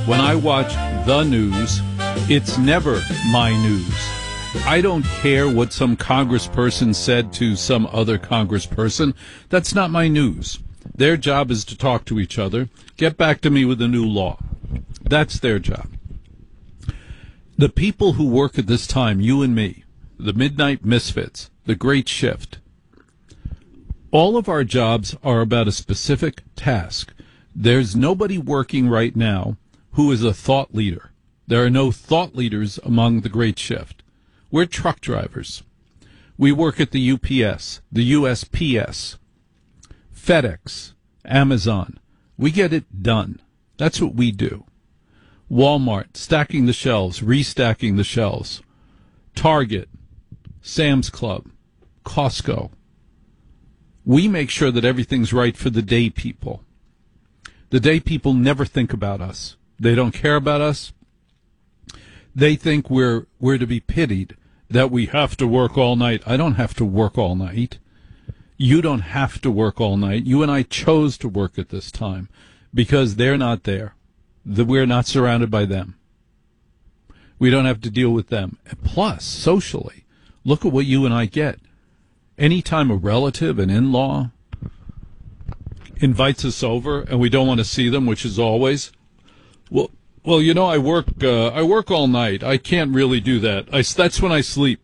When I watch the news, it's never my news. I don't care what some congressperson said to some other congressperson. That's not my news. Their job is to talk to each other, get back to me with a new law. That's their job. The people who work at this time, you and me, the Midnight Misfits, the Great Shift, all of our jobs are about a specific task. There's nobody working right now who is a thought leader. There are no thought leaders among the Great Shift. We're truck drivers. We work at the UPS, the USPS, FedEx, Amazon. We get it done. That's what we do. Walmart, stacking the shelves, restacking the shelves. Target, Sam's Club, Costco. We make sure that everything's right for the day people. The day people never think about us. They don't care about us. They think we're to be pitied, that we have to work all night. I don't have to work all night. You don't have to work all night. You and I chose to work at this time because they're not there. We're not surrounded by them. We don't have to deal with them. Plus, socially, look at what you and I get. Anytime a relative, an in-law, invites us over and we don't want to see them, which is always, well, you know, I work all night. I can't really do that. That's when I sleep.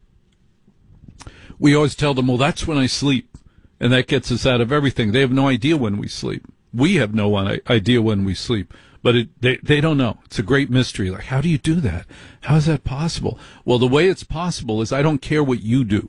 We always tell them, well, that's when I sleep, and that gets us out of everything. They have no idea when we sleep. We have no idea when we sleep, but they don't know. It's a great mystery. Like, how do you do that? How is that possible? Well, the way it's possible is I don't care what you do.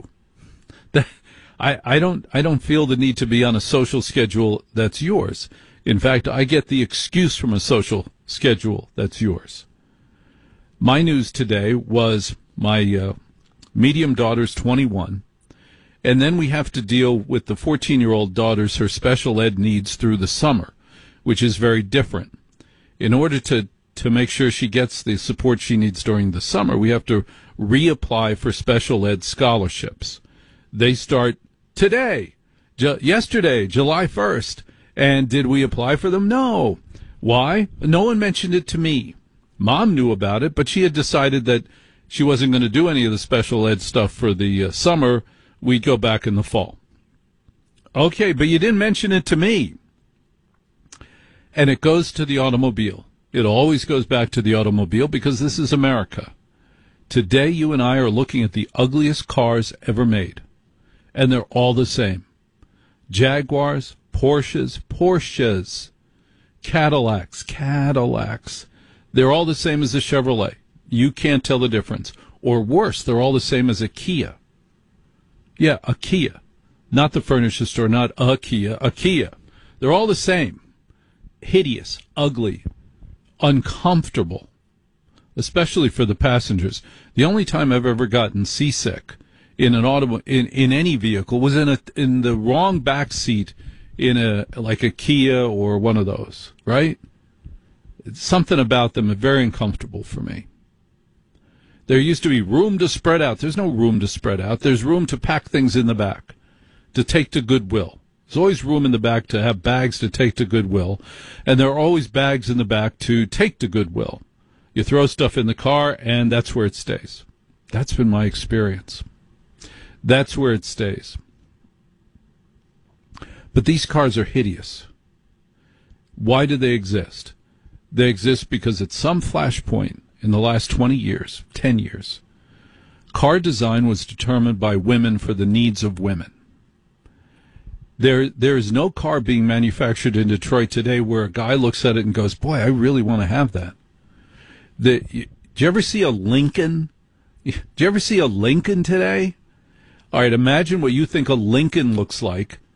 I don't feel the need to be on a social schedule that's yours. In fact, I get the excuse from a social schedule that's yours. My news today was my medium daughter's 21, and then we have to deal with the 14-year-old daughter's her special ed needs through the summer, which is very different. In order to make sure she gets the support she needs during the summer, we have to reapply for special ed scholarships. They start today, yesterday, July 1st. And did we apply for them? No. Why? No one mentioned it to me. Mom knew about it, but she had decided that she wasn't going to do any of the special ed stuff for the summer. We'd go back in the fall. Okay, but you didn't mention it to me. And it goes to the automobile. It always goes back to the automobile because this is America. Today, you and I are looking at the ugliest cars ever made. And they're all the same. Jaguars, Porsches, Cadillacs. They're all the same as a Chevrolet. You can't tell the difference. Or worse, they're all the same as a Kia. Yeah, a Kia. Not the furniture store, not a Kia. They're all the same. Hideous, ugly, uncomfortable, especially for the passengers. The only time I've ever gotten seasick in an in any vehicle was in the wrong back seat in like a Kia or one of those, right? It's something about them is very uncomfortable for me. There used to be room to spread out. There's no room to spread out. There's room to pack things in the back, to take to Goodwill. There's always room in the back to have bags to take to Goodwill, and there are always bags in the back to take to Goodwill. You throw stuff in the car, and that's where it stays. That's been my experience. That's where it stays. But these cars are hideous. Why do they exist? They exist because at some flashpoint in the last 20 years, 10 years, car design was determined by women for the needs of women. There is no car being manufactured in Detroit today where a guy looks at it and goes, boy, I really want to have that. Do you ever see a Lincoln? Do you ever see a Lincoln today? All right, imagine what you think a Lincoln looks like